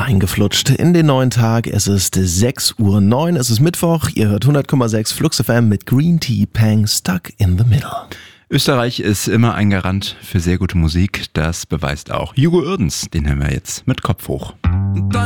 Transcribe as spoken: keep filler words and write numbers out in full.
reingeflutscht in den neuen Tag. Es ist sechs Uhr neun, es ist Mittwoch. Ihr hört hundert Komma sechs Flux F M mit Green Tea Pang Stuck in the Middle. Österreich ist immer ein Garant für sehr gute Musik. Das beweist auch Hugo Uerdens. Den hören wir jetzt mit Kopf hoch.